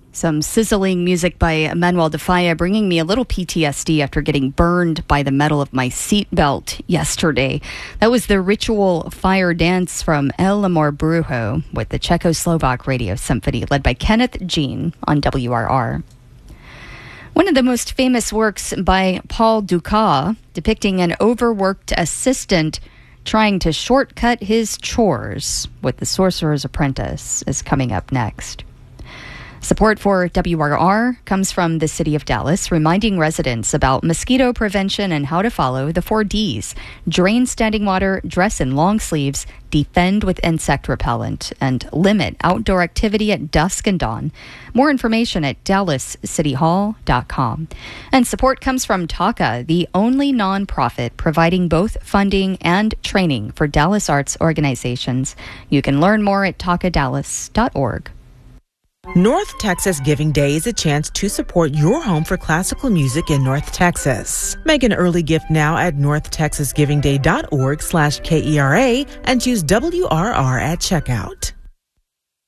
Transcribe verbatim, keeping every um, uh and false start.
Some sizzling music by Manuel de Falla, bringing me a little P T S D after getting burned by the metal of my seatbelt yesterday. That was the ritual fire dance from El Amor Brujo with the Czechoslovak Radio Symphony, led by Kenneth Jean on W R R. One of the most famous works by Paul Dukas, depicting an overworked assistant trying to shortcut his chores with The Sorcerer's Apprentice, is coming up next. Support for W R R comes from the City of Dallas, reminding residents about mosquito prevention and how to follow the four Ds. Drain standing water, dress in long sleeves, defend with insect repellent, and limit outdoor activity at dusk and dawn. More information at dallas city hall dot com. And support comes from TACA, the only nonprofit providing both funding and training for Dallas arts organizations. You can learn more at taca dallas dot org. North Texas Giving Day is a chance to support your home for classical music in North Texas. Make an early gift now at north texas giving day dot org slash K E R A and choose W R R at checkout.